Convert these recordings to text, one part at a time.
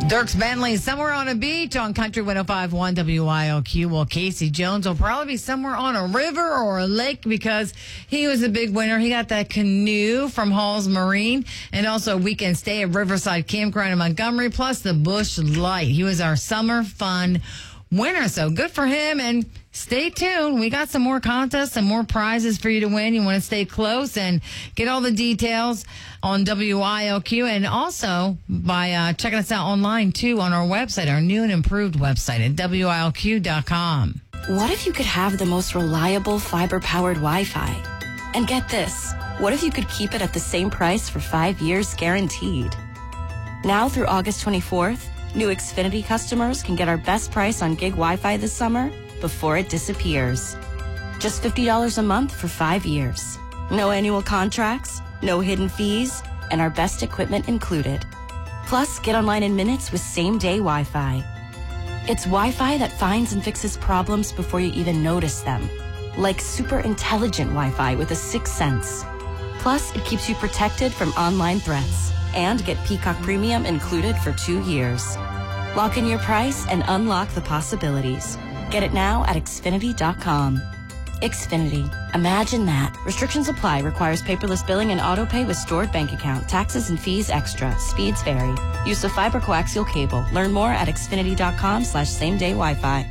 Dirks Bentley somewhere on a beach on Country 105.1 WILQ. Well, Casey Jones will probably be somewhere on a river or a lake because he was a big winner. He got that canoe from Halls Marine and also a weekend stay at Riverside Campground in Montgomery, plus the Busch Light. He was our summer fun winner, so good for him. And stay tuned. We got some more contests and more prizes for you to win. You want to stay close and get all the details on WILQ and also by checking us out online, too, on our website, our new and improved website at WILQ.com. What if you could have the most reliable fiber-powered Wi-Fi? And get this, what if you could keep it at the same price for 5 years guaranteed? Now through August 24th, new Xfinity customers can get our best price on gig Wi-Fi this summer before it disappears. Just $50 a month for 5 years. No annual contracts, no hidden fees, and our best equipment included. Plus, get online in minutes with same-day Wi-Fi. It's Wi-Fi that finds and fixes problems before you even notice them. Like super intelligent Wi-Fi with a sixth sense. Plus, it keeps you protected from online threats. And get Peacock Premium included for 2 years. Lock in your price and unlock the possibilities. Get it now at Xfinity.com. Xfinity. Imagine that. Restrictions apply. Requires paperless billing and auto pay with stored bank account. Taxes and fees extra. Speeds vary. Use of fiber coaxial cable. Learn more at Xfinity.com/same-day Wi-Fi.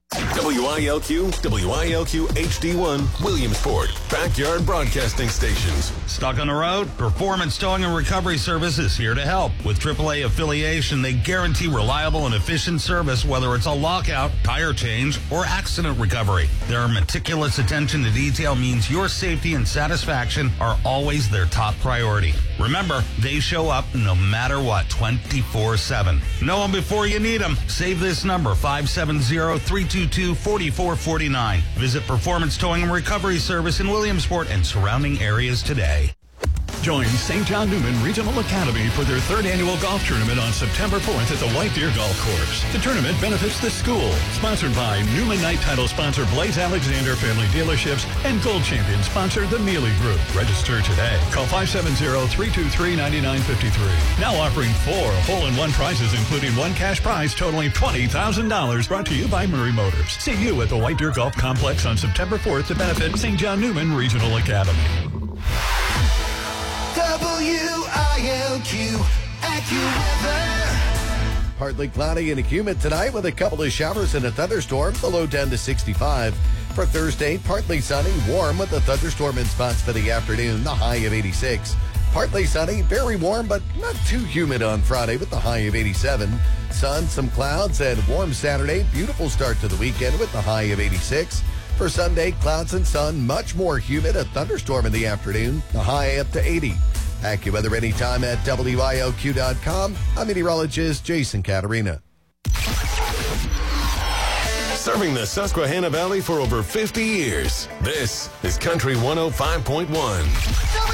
WILQ, WILQ HD1, Williamsport, backyard broadcasting stations. Stuck on the road? Performance Towing and Recovery Service is here to help. With AAA affiliation, they guarantee reliable and efficient service, whether it's a lockout, tire change, or accident recovery. Their meticulous attention to detail means your safety and satisfaction are always their top priority. Remember, they show up no matter what, 24/7. Know them before you need them. Save this number, 570-322-4449. Visit Performance Towing and Recovery Service in Williamsport and surrounding areas today. Join St. John Newman Regional Academy for their 3rd annual golf tournament on September 4th at the White Deer Golf Course. The tournament benefits the school. Sponsored by Newman Night title sponsor Blaze Alexander Family Dealerships and Gold Champion sponsor the Mealy Group. Register today. Call 570-323-9953. Now offering 4 hole-in-one prizes, including 1 cash prize totaling $20,000. Brought to you by Murray Motors. See you at the White Deer Golf Complex on September 4th to benefit St. John Newman Regional Academy. WILQ AccuWeather. Partly cloudy and humid tonight with a couple of showers and a thunderstorm. The low down to 65. For Thursday, partly sunny, warm with a thunderstorm in spots for the afternoon. The high of 86. Partly sunny, very warm, but not too humid on Friday with the high of 87. Sun, some clouds, and warm Saturday. Beautiful start to the weekend with the high of 86. For Sunday, clouds and sun, much more humid, a thunderstorm in the afternoon, the high up to 80. AccuWeather anytime at WILQ.com. I'm meteorologist Jason Caterina. Serving the Susquehanna Valley for over 50 years. This is Country 105.1.